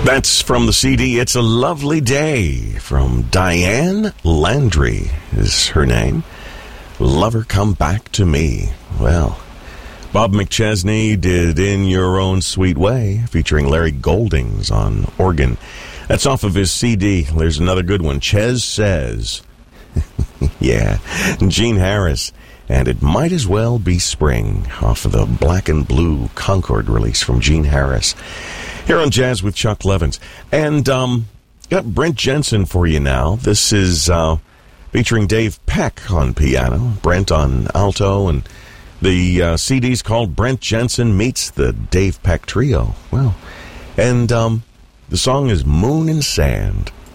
That's from the CD It's a Lovely Day from Diane Landry is her name. Lover Come Back to Me. Well, Bob McChesney did In Your Own Sweet Way, featuring Larry Goldings on organ. That's off of his CD. There's another good one, Ches Says. Yeah, Gene Harris. And It Might As Well Be Spring, off of the Black and Blue Concord release from Gene Harris. Here on Jazz with Chuck Levins. And got Brent Jensen for you now. This is featuring Dave Peck on piano, Brent on alto, and the CD's called Brent Jensen Meets the Dave Peck Trio. Well, and the song is Moon and Sand.